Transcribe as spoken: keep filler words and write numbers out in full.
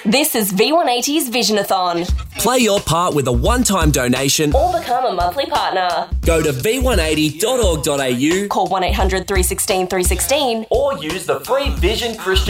This is V one eighty's Visionathon. Play your part with a one-time donation Or become a monthly partner. Go to v one eighty dot org dot a u Call one eight hundred three one six three one six or use the free Vision Christian